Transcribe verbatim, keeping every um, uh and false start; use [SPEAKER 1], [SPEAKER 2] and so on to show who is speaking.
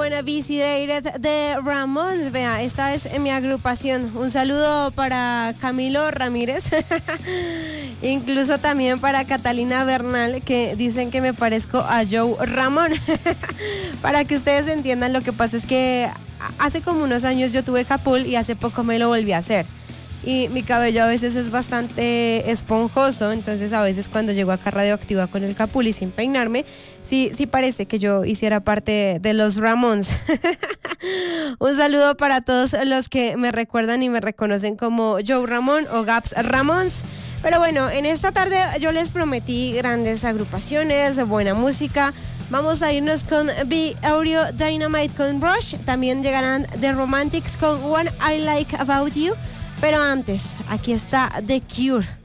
[SPEAKER 1] con Be Sedated de Ramones. Vea, esta es mi agrupación. Un saludo para Camilo Ramírez, incluso también para Catalina Bernal, que dicen que me parezco a Joe Ramón. Para que ustedes entiendan, lo que pasa es que hace como unos años yo tuve capul y hace poco me lo volví a hacer. Y mi cabello a veces es bastante esponjoso, entonces a veces cuando llego acá Radioactiva con el capul y sin peinarme, sí, sí parece que yo hiciera parte de los Ramones. Un saludo para todos los que me recuerdan y me reconocen como Joe Ramón o Gaps Ramones. Pero bueno, en esta tarde yo les prometí grandes agrupaciones, buena música. Vamos a irnos con Be Audio Dynamite con Rush. También llegarán The Romantics con What I Like About You. Pero antes, aquí está The Cure.